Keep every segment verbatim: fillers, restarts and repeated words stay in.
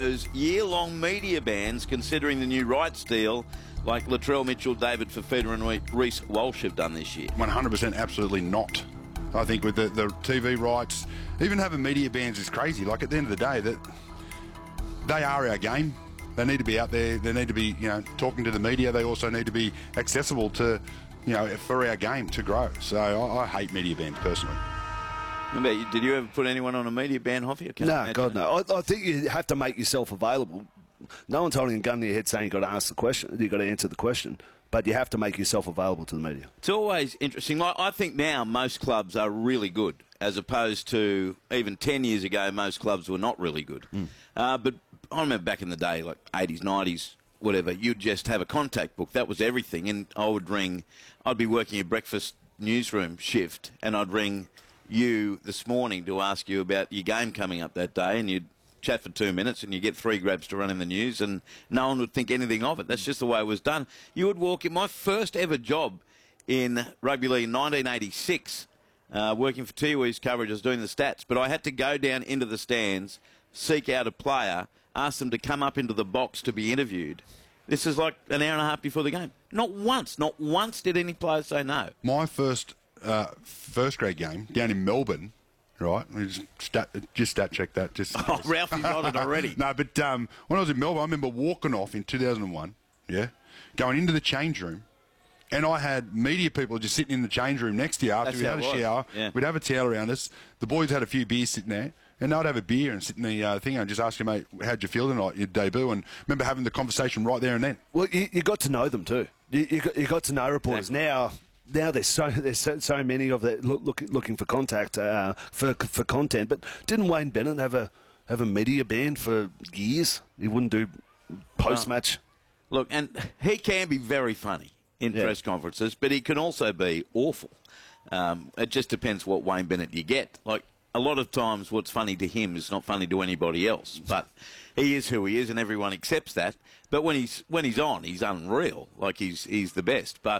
favours year-long media bans considering the new rights deal like Latrell Mitchell, David Fafita and Reece Walsh have done this year? one hundred percent absolutely not. I think with the, the T V rights, even having media bans is crazy. Like, at the end of the day, that they are our game. They need to be out there. They need to be, you know, talking to the media. They also need to be accessible to, you know, for our game to grow. So I, I hate media bans personally. Did you ever put anyone on a media ban, Hoffy? No, God, no. I, I think you have to make yourself available. No one's holding a gun to your head saying you've got to ask the question, you've got to answer the question, but you have to make yourself available to the media. It's always interesting. I think now most clubs are really good, as opposed to even ten years ago, most clubs were not really good. Mm. Uh, but I remember back in the day, like eighties, nineties, whatever, you'd just have a contact book. That was everything. And I would ring, I'd be working a breakfast newsroom shift, and I'd ring you this morning to ask you about your game coming up that day, and you'd chat for two minutes and you get three grabs to run in the news, and no one would think anything of it. That's just the way it was done. You would walk in. My first ever job in rugby league in nineteen eighty-six, uh, working for Tiwi's coverage, I was doing the stats, but I had to go down into the stands, seek out a player, ask them to come up into the box to be interviewed. This is like an hour and a half before the game. Not once, not once did any player say no. My first uh, first grade game down in Melbourne, right? We just stat, just stat check that. Just oh, Ralphie's nodded already. No, but um, when I was in Melbourne, I remember walking off in two thousand one, yeah, going into the change room, and I had media people just sitting in the change room next to you after That's we had a shower. Yeah. We'd have a towel around us. The boys had a few beers sitting there, and I'd have a beer and sit in the uh, thing and just ask you, mate, how'd you feel tonight, your debut? And remember having the conversation right there and then. Well, you, you got to know them too. You, you, got, you got to know reporters. Exactly. Now, now there's so there's so, so many of that look, look, looking for contact uh, for for content. But didn't Wayne Bennett have a have a media ban for years? He wouldn't do post match. Well, look, and he can be very funny in yeah. press conferences, but he can also be awful. Um, it just depends what Wayne Bennett you get. Like, a lot of times what's funny to him is not funny to anybody else, but he is who he is and everyone accepts that. But when he's when he's on, he's unreal. Like, he's he's the best. But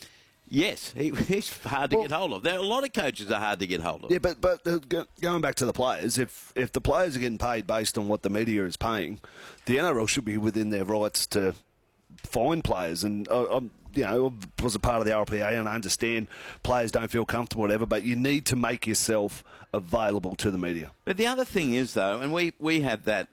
yes, he, he's hard to well, get hold of. There are a lot of coaches are hard to get hold of. Yeah, but but uh, go, going back to the players, if if the players are getting paid based on what the media is paying, the N R L should be within their rights to fine players. And uh, I'm, you know, I was a part of the R P A, and I understand players don't feel comfortable, whatever. But you need to make yourself available to the media. But the other thing is, though, and we we had that.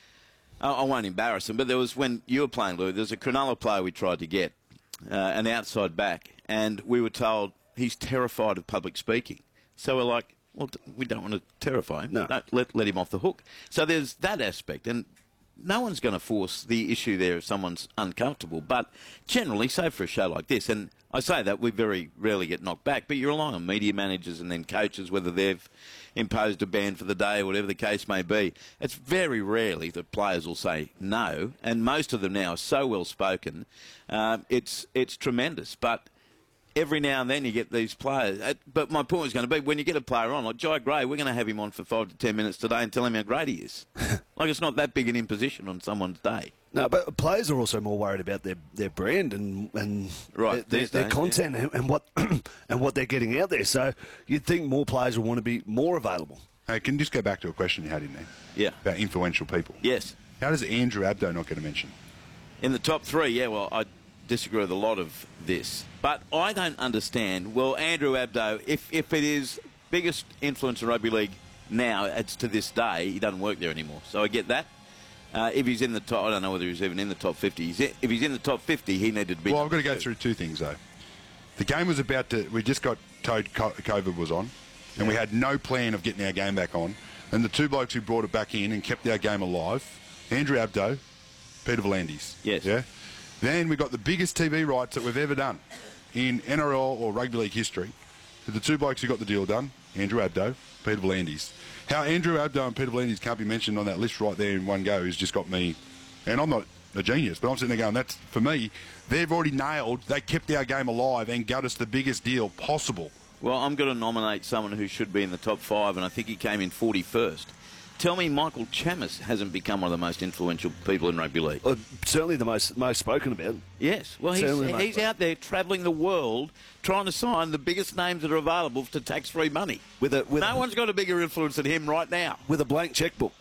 I won't embarrass him, but there was when you were playing, Lou, there's a Cronulla player we tried to get, uh, an outside back, and we were told he's terrified of public speaking. So we're like, well, we don't want to terrify him. No. no let, let him off the hook. So there's that aspect, and no one's going to force the issue there if someone's uncomfortable. But generally, say for a show like this, and I say that we very rarely get knocked back, but you're relying on media managers and then coaches, whether they've imposed a ban for the day or whatever the case may be. It's very rarely that players will say no, and most of them now are so well spoken. Um, it's it's tremendous, but every now and then you get these players. But my point was going to be, when you get a player on, like Jai Gray, we're going to have him on for five to ten minutes today and tell him how great he is. Like, it's not that big an imposition on someone's day. No, but players are also more worried about their, their brand and and right, their, their, their content yeah. and, and what and what they're getting out there. So you'd think more players will want to be more available. Hey, can you just go back to a question you had in there? Yeah. About influential people. Yes. How does Andrew Abdo not get a mention? In the top three, yeah, well, I disagree with a lot of this. But I don't understand, well, Andrew Abdo, if, if it is biggest influence in rugby league now, it's to this day, he doesn't work there anymore. So I get that. Uh, if he's in the top, I don't know whether he's even in the top fifty. He's in, if he's in the top fifty, he needed to be. Well, I've got to go through two things, though. The game was about to, we just got told COVID was on, and yeah. we had no plan of getting our game back on. And the two blokes who brought it back in and kept our game alive, Andrew Abdo, Peter V'landys. Yes. Yeah. Then we got the biggest T V rights that we've ever done in N R L or rugby league history. The two blokes who got the deal done, Andrew Abdo, Peter V'landys. How Andrew Abdo and Peter V'landys can't be mentioned on that list right there in one go has just got me, and I'm not a genius, but I'm sitting there going, that's, for me, they've already nailed, they kept our game alive and got us the biggest deal possible. Well, I'm going to nominate someone who should be in the top five, and I think he came in forty-first. Tell me Michael Chammas hasn't become one of the most influential people in rugby league. Well, certainly the most most spoken about. Yes. Well, he's, he's out there travelling the world trying to sign the biggest names that are available to tax-free money. With a, with no a, one's got a bigger influence than him right now. With a blank checkbook.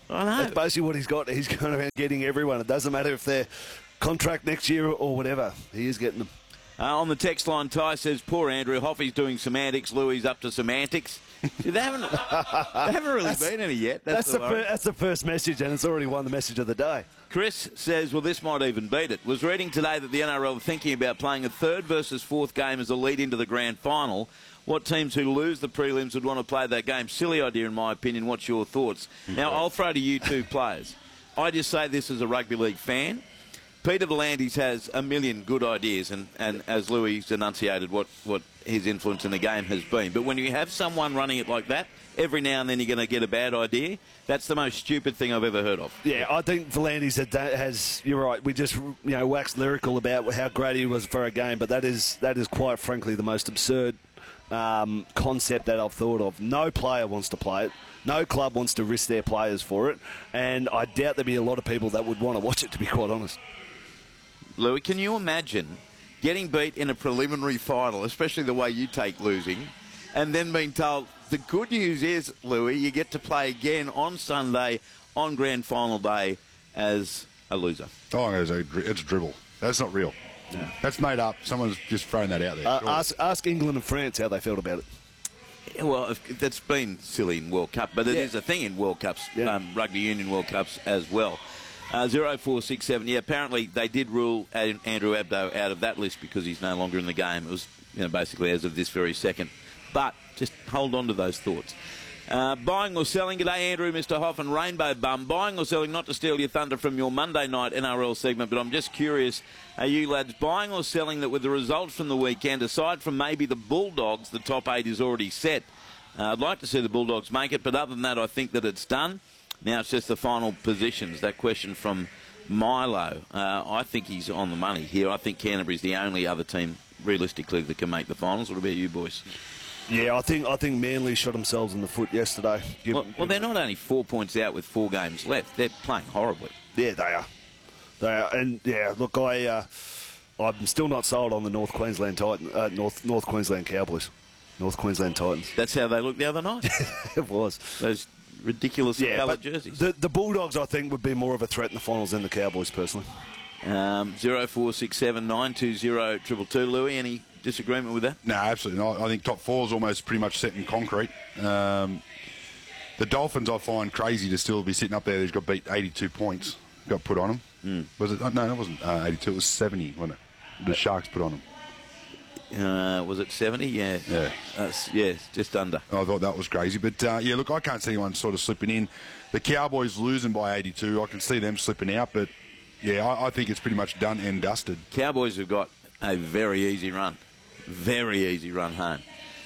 I know. That's basically what he's got. He's going around getting everyone. It doesn't matter if they're contract next year or whatever. He is getting them. Uh, on the text line, Ty says, poor Andrew, Hoffy's doing semantics, Louis up to semantics. See, they haven't, they haven't really That's- been any yet. That's, That's, the the worry. fir- that's the first message, and it's already won the message of the day. Chris says, well, this might even beat it. Was reading today that the N R L are thinking about playing a third versus fourth game as a lead into the grand final. What teams who lose the prelims would want to play that game? Silly idea, in my opinion. What's your thoughts? Now, I'll throw to you two players. I just say this as a rugby league fan. Peter V'landys has a million good ideas, and, and as Louis enunciated what, what his influence in the game has been. But when you have someone running it like that, every now and then you're going to get a bad idea. That's the most stupid thing I've ever heard of. Yeah, I think V'landys has, you're right, we just, you know, waxed lyrical about how great he was for a game, but that is, that is quite frankly the most absurd um, concept that I've thought of. No player wants to play it. No club wants to risk their players for it, and I doubt there'd be a lot of people that would want to watch it, to be quite honest. Louis, can you imagine getting beat in a preliminary final, especially the way you take losing, and then being told, the good news is, Louis, you get to play again on Sunday on grand final day as a loser? Oh, it's a, it's a dribble. That's not real. Yeah. That's made up. Someone's just thrown that out there. Uh, Sure. ask, ask England and France how they felt about it. Yeah, well, if- that's been silly in World Cup, but it Yeah. is a thing in World Cups, Yeah. um, Rugby Union World Cups as well. Uh, zero four six seven. Yeah, apparently they did rule Ad- Andrew Abdo out of that list because he's no longer in the game. It was, you know, basically as of this very second. But just hold on to those thoughts. Uh, buying or selling? G'day, Andrew, Mister Hoff and Rainbow Bum. Buying or selling, not to steal your thunder from your Monday night N R L segment, but I'm just curious, are you lads buying or selling that with the results from the weekend, aside from maybe the Bulldogs, the top eight is already set? Uh, I'd like to see the Bulldogs make it, but other than that, I think that it's done. Now it's just the final positions. That question from Milo. Uh, I think he's on the money here. I think Canterbury's the only other team, realistically, that can make the finals. What about you, boys? Yeah, I think I think Manly shot themselves in the foot yesterday. Give, Well, well, they're not only four points out with four games left. They're playing horribly. Yeah, they are. They are, and yeah, look, I uh, I'm still not sold on the North Queensland Titan, uh, North North Queensland Cowboys, North Queensland Titans. That's how they looked the other night. It was. Those ridiculous Yeah, coloured but jerseys. the the Bulldogs, I think, would be more of a threat in the finals than the Cowboys, personally. Um, zero four six seven nine two zero triple two. Louis, any disagreement with that? No, absolutely not. I think top four is almost pretty much set in concrete. Um, the Dolphins, I find crazy to still be sitting up there. They've got beat eighty-two points. Got put on them. Mm. Was it? Oh, no, it wasn't uh, eighty-two. It was seventy, wasn't it? The Sharks put on them. Uh, was it seventy? Yeah. Yeah. That's, yeah, just under. I thought that was crazy. But, uh, yeah, look, I can't see anyone sort of slipping in. The Cowboys losing by eighty-two. I can see them slipping out. But, yeah, I, I think it's pretty much done and dusted. Cowboys have got a very easy run. Very easy run home.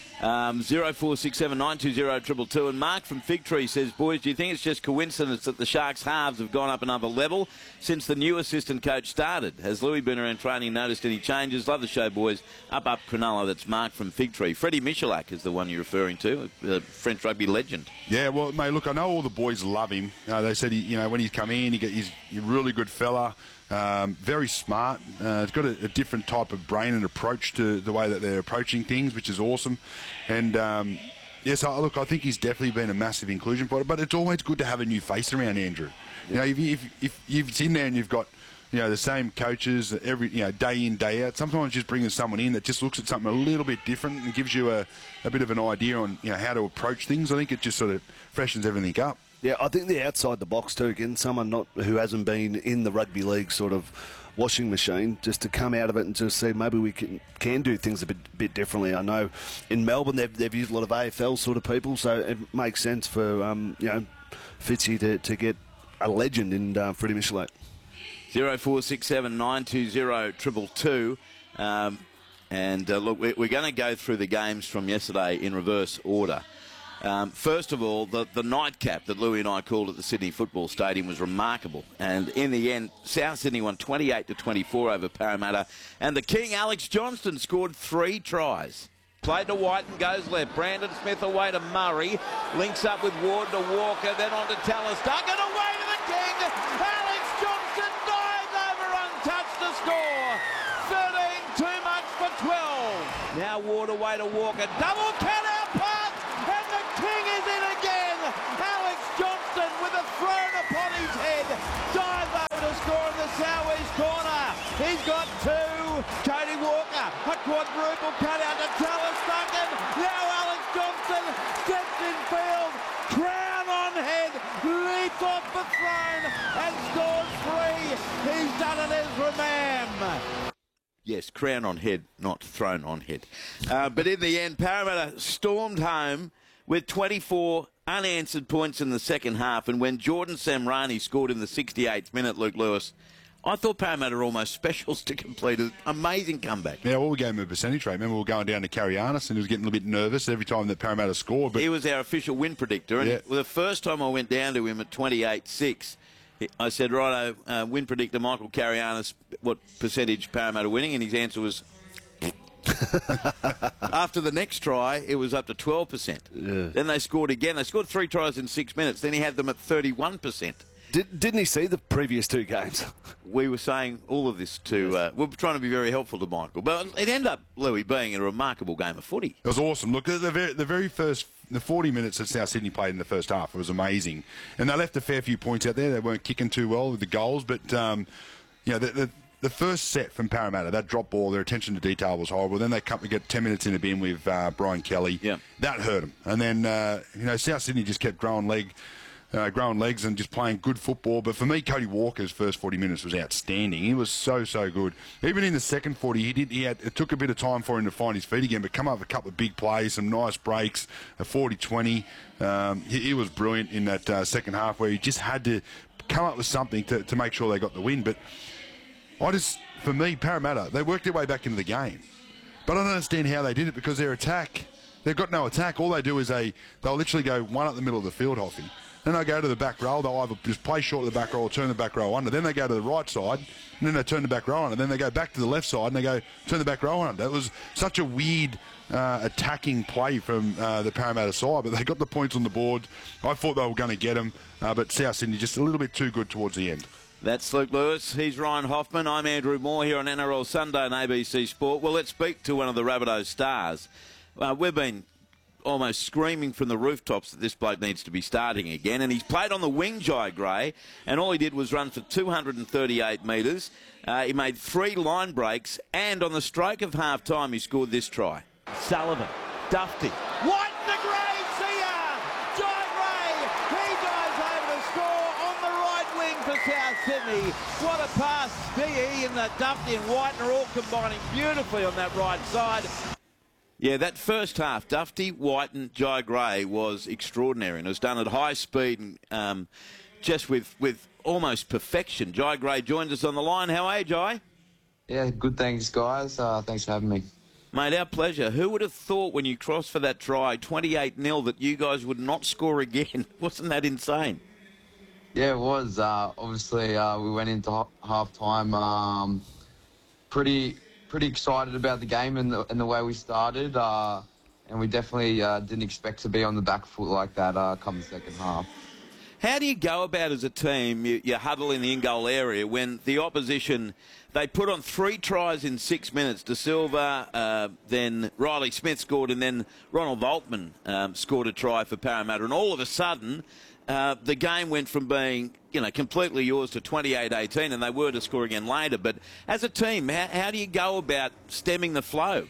Um, zero four six seven nine two zero triple two. And Mark from Fig Tree says, boys, do you think it's just coincidence that the Sharks' halves have gone up another level since the new assistant coach started? Has Louis been around training noticed any changes? Love the show, boys. Up, up, Cronulla. That's Mark from Fig Tree. Freddie Michalak is the one you're referring to, a French rugby legend. Yeah, well, mate, look, I know all the boys love him. Uh, they said, he, you know, when he's come in, he get, he's a really good fella. Um, very smart. Uh, he's got a, a different type of brain and approach to the way that they're approaching things, which is awesome. And um, yes, I, look, I think he's definitely been a massive inclusion for it. But it's always good to have a new face around Andrew. You know, if, you, if, if you've in there and you've got, you know, the same coaches every, you know, day in, day out. Sometimes just bringing someone in that just looks at something a little bit different and gives you a, a bit of an idea on, you know, how to approach things. I think it just sort of freshens everything up. Yeah, I think they're outside the box too. Again, someone not who hasn't been in the rugby league sort of washing machine, just to come out of it and just see maybe we can can do things a bit bit differently. I know in Melbourne they've they've used a lot of A F L sort of people, so it makes sense for um, you know Fitzy to, to get a legend in uh, Freddie Michalak. Zero four six seven nine two zero triple two. Um, and uh, look, we're, we're going to go through the games from yesterday in reverse order. Um, first of all, the, the nightcap that Louis and I called at the Sydney Football Stadium was remarkable. And in the end, South Sydney won twenty-eight to twenty-four over Parramatta. And the King, Alex Johnston, scored three tries. Played to White and goes left. Brandon Smith away to Murray. Links up with Ward to Walker, then on to Talistock and away to the King. Alex Johnston dives over untouched to score. thirteen too much for twelve. Now Ward away to Walker. Double count out pass. And the King is in again. Alex Johnston with a thrown his corner. He's got two. Cody Walker, a quadruple cut out to Tallis Duncan. Now Alex Johnson steps in field. Crown on head, leaps off the throne and scores three. He's done it, Ezra Mam. Yes, crown on head, not thrown on head. Uh, but in the end, Parramatta stormed home with twenty-four unanswered points in the second half. And when Jordan Samrani scored in the sixty-eighth minute, Luke Lewis, I thought Parramatta were almost specials to complete an amazing comeback. Yeah, well, we gave him a percentage rate. Remember, we were going down to Carianis and he was getting a little bit nervous every time that Parramatta scored. But he was our official win predictor. And yeah. the first time I went down to him at twenty-eight six, I said, righto, uh, win predictor Michael Carianis, what percentage Parramatta winning? And his answer was... After the next try, it was up to twelve percent. Yeah. Then they scored again. They scored three tries in six minutes. Then he had them at thirty-one percent. Did, didn't he see the previous two games? We were saying all of this to... Uh, we were trying to be very helpful to Michael. But it ended up, Louis, being a remarkable game of footy. It was awesome. Look, the very, the very first... The forty minutes that South Sydney played in the first half, it was amazing. And they left a fair few points out there. They weren't kicking too well with the goals. But, um, you know, the... the The first set from Parramatta, that drop ball, their attention to detail was horrible. Then they come to get ten minutes in the bin with uh, Brian Kelly. Yeah. That hurt them. And then, uh, you know, South Sydney just kept growing leg, uh, growing legs and just playing good football. But for me, Cody Walker's first forty minutes was outstanding. He was so, so good. Even in the second forty, he did. He had, it took a bit of time for him to find his feet again, but come up with a couple of big plays, some nice breaks, a forty twenty. Um, he, he was brilliant in that uh, second half where he just had to come up with something to, to make sure they got the win. But I just, for me, Parramatta, they worked their way back into the game. But I don't understand how they did it because their attack, they've got no attack. All they do is they, they'll literally go one up the middle of the field, Hoffy. Then they'll go to the back row. They'll either just play short of the back row or turn the back row under. Then they go to the right side, and then they turn the back row under. Then they go back to the left side, and they go turn the back row under. It was such a weird uh, attacking play from uh, the Parramatta side, but they got the points on the board. I thought they were going to get them, uh, but South Sydney just a little bit too good towards the end. That's Luke Lewis. He's Ryan Hoffman. I'm Andrew Moore here on N R L Sunday on A B C Sport. Well, let's speak to one of the Rabbitohs stars. Uh, we've been almost screaming from the rooftops that this bloke needs to be starting again, and he's played on the wing, Jai Gray, and all he did was run for two hundred thirty-eight metres. Uh, he made three line breaks, and on the stroke of half-time, he scored this try. Sullivan, Dufty, White the Gray, see ya! Jai Gray, he dives over to score on the right wing for South Sydney. What a pass. D E and the Dufty and White are all combining beautifully on that right side. Yeah, that first half, Dufty, White and Jai Gray was extraordinary, and it was done at high speed and um, just with, with almost perfection. Jai Gray joins us on the line. How are you, Jai? Yeah, good, thanks, guys. Uh, thanks for having me. Mate, our pleasure. Who would have thought when you crossed for that try, twenty-eight nil, that you guys would not score again? Wasn't that insane? Yeah, it was. Uh, obviously, uh, we went into half-time um, pretty... pretty excited about the game and the, and the way we started, uh, and we definitely uh, didn't expect to be on the back foot like that uh, come the second half. How do you go about as a team, you, you huddle in the in-goal area, when the opposition, they put on three tries in six minutes, De Silva, uh, then Riley Smith scored, and then Ronald Volkman um, scored a try for Parramatta, and all of a sudden, Uh, the game went from being, you know, completely yours to twenty-eight eighteen, and they were to score again later. But as a team, how, how do you go about stemming the flow?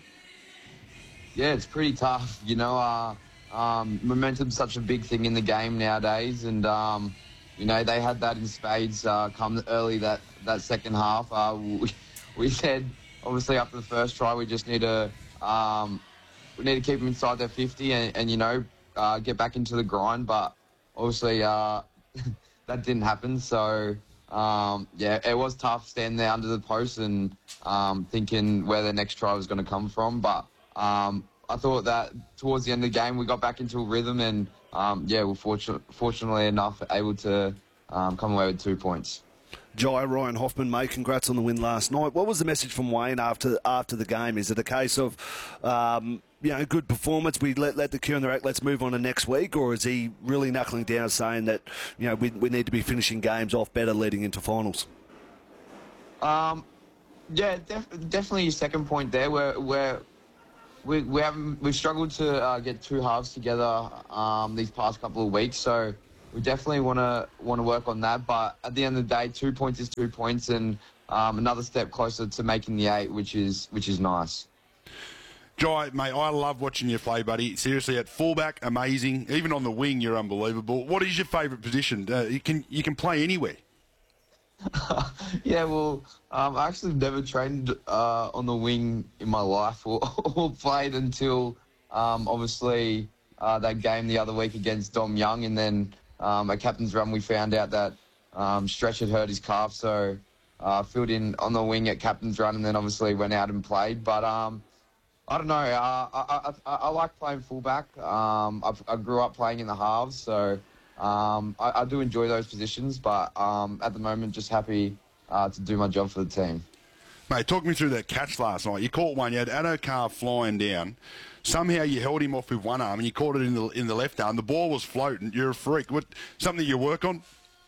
Yeah, it's pretty tough. You know, uh, um, momentum's such a big thing in the game nowadays, and um, you know they had that in spades uh, come early that that second half. Uh, we, we said obviously after the first try we just need to um, we need to keep them inside their fifty and, and you know uh, get back into the grind, but obviously, uh, that didn't happen. So, um, yeah, it was tough standing there under the post and um, thinking where the next try was going to come from. But um, I thought that towards the end of the game, we got back into a rhythm and, um, yeah, we're fortunate, fortunately enough able to um, come away with two points. Jai, Ryan Hoffman, mate, congrats on the win last night. What was the message from Wayne after after the game? Is it a case of, um, you know, good performance, we let, let the cue on the rack, let's move on to next week, or is he really knuckling down saying that, you know, we, we need to be finishing games off better leading into finals? Um, yeah, def definitely your second point there, where, where we, we haven't, we've struggled to uh, get two halves together um, these past couple of weeks, so we definitely want to want to work on that. But at the end of the day, two points is two points, and um, another step closer to making the eight, which is which is nice. Jai, mate, I love watching you play, buddy. Seriously, at fullback, amazing. Even on the wing, you're unbelievable. What is your favourite position? Uh, you can you can play anywhere. Yeah, well, um, I actually never trained uh, on the wing in my life, or, or played until um, obviously uh, that game the other week against Dom Young, and then um, at captain's run we found out that um, Stretch had hurt his calf, so uh, filled in on the wing at captain's run, and then obviously went out and played. But um, I don't know. Uh, I, I, I like playing fullback. Um, I, I grew up playing in the halves, so um, I, I do enjoy those positions. But um, at the moment, just happy uh, to do my job for the team. Mate, talk me through that catch last night. You caught one. You had Addo-Carr flying down. Somehow you held him off with one arm and you caught it in the in the left arm. The ball was floating. You're a freak. What? Something you work on?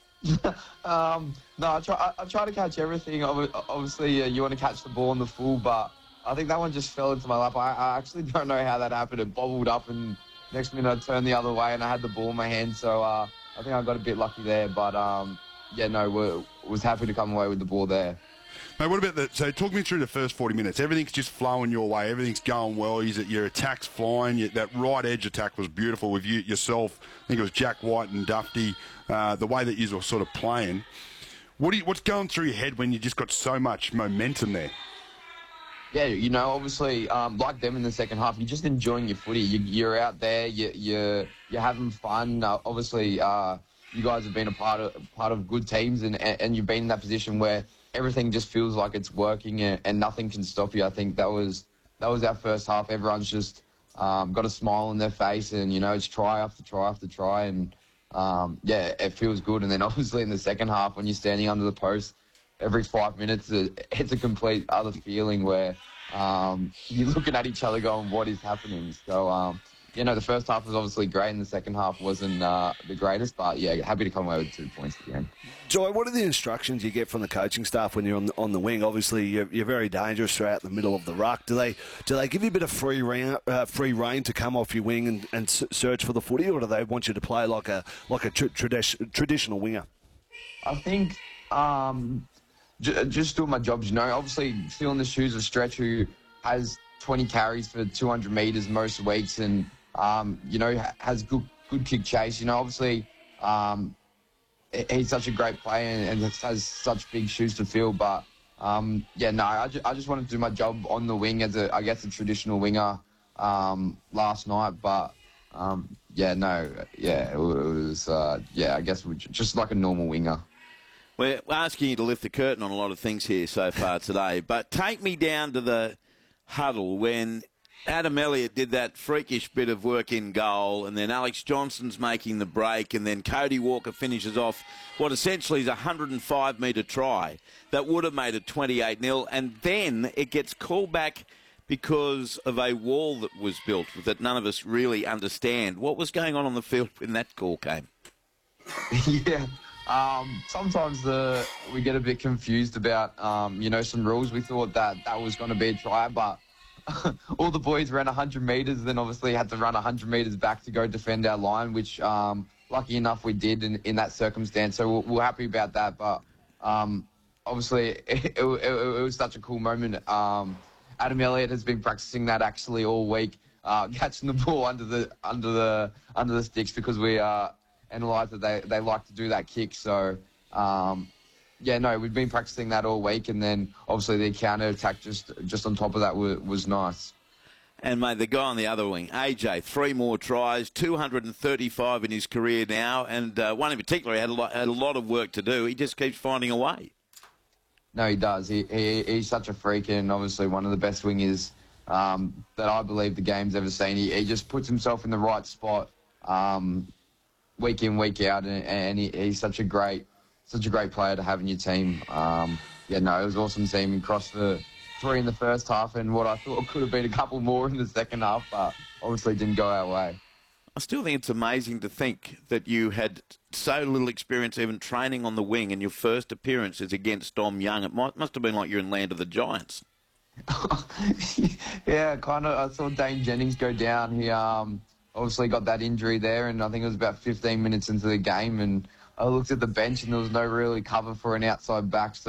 um, no, I try. I, I try to catch everything. Obviously, uh, you want to catch the ball in the full, but I think that one just fell into my lap. I, I actually don't know how that happened. It bobbled up, and next minute I turned the other way, and I had the ball in my hand. So uh, I think I got a bit lucky there. But um, yeah, no, we was happy to come away with the ball there. Mate, what about that? So talk me through the first forty minutes. Everything's just flowing your way. Everything's going well. Is it your attack's flying? You, that right edge attack was beautiful with you yourself. I think it was Jack White and Dufty. Uh, the way that you were sort of playing. What do you, what's going through your head when you just got so much momentum there? Yeah, you know, obviously, um, like them in the second half, you're just enjoying your footy. You, you're out there, you, you're you're having fun. Uh, obviously, uh, you guys have been a part of part of good teams, and, and you've been in that position where everything just feels like it's working, and, and nothing can stop you. I think that was that was our first half. Everyone's just um, got a smile on their face, and you know, it's try after try after try, and um, yeah, it feels good. And then obviously in the second half, when you're standing under the post every five minutes, it's a complete other feeling where um, you're looking at each other going, what is happening? So, um, you know, the first half was obviously great and the second half wasn't uh, the greatest, but yeah, happy to come away with two points at the end. Joy, what are the instructions you get from the coaching staff when you're on the, on the wing? Obviously, you're, you're very dangerous throughout the middle of the ruck. Do they do they give you a bit of free rein, uh, free rein to come off your wing and, and search for the footy, or do they want you to play like a like a tr- tradi- traditional winger? I think um, j- just doing my job, you know, obviously filling the shoes of Stretch, who has twenty carries for two hundred metres most weeks, and um, you know, has good good kick chase. You know, obviously. Um, He's such a great player and has such big shoes to fill. But, um, yeah, no, I, ju- I just wanted to do my job on the wing as, a, I guess, a traditional winger um, last night. But, um, yeah, no, yeah, it was, uh, yeah, I guess just like a normal winger. We're asking you to lift the curtain on a lot of things here so far today. But take me down to the huddle when Adam Elliott did that freakish bit of work in goal, and then Alex Johnson's making the break, and then Cody Walker finishes off what essentially is a one hundred five metre try that would have made it twenty-eight nil, and then it gets called back because of a wall that was built that none of us really understand. What was going on on the field when that call came? Yeah. Um, sometimes the, we get a bit confused about, um, you know, some rules. We thought that that was going to be a try, but all the boys ran one hundred metres, then obviously had to run one hundred metres back to go defend our line, which um, lucky enough we did in, in that circumstance. So we're, we're happy about that. But um, obviously it, it, it, it was such a cool moment. Um, Adam Elliott has been practicing that actually all week, uh, catching the ball under the under the under the sticks, because we uh, analysed that they, they like to do that kick. So. Um, Yeah, no, we've been practicing that all week, and then obviously the counter attack just just on top of that was, was nice. And, mate, the guy on the other wing, A J, three more tries, two hundred thirty-five in his career now, and uh, one in particular he had a, lot, had a lot of work to do. He just keeps finding a way. No, he does. He, he He's such a freak, and obviously one of the best wingers um, that I believe the game's ever seen. He, he just puts himself in the right spot um, week in, week out, and, and he, he's such a great... Such a great player to have in your team. Um, yeah, no, it was awesome seeing him cross the three in the first half, and what I thought could have been a couple more in the second half, but obviously didn't go our way. I still think it's amazing to think that you had so little experience even training on the wing, and your first appearance is against Dom Young. It might, must have been like you're in Land of the Giants. Yeah, kind of. I saw Dane Jennings go down. He um, obviously got that injury there, and I think it was about fifteen minutes into the game, and I looked at the bench and there was no really cover for an outside back. So